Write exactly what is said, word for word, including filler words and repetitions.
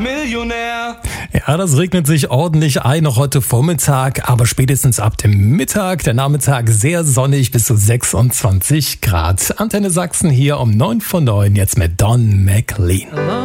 Millionär. Ja, das regnet sich ordentlich ein, noch heute Vormittag, aber spätestens ab dem Mittag, der Nachmittag sehr sonnig bis zu sechsundzwanzig Grad. Antenne Sachsen hier um neun vor neun, jetzt mit Don McLean.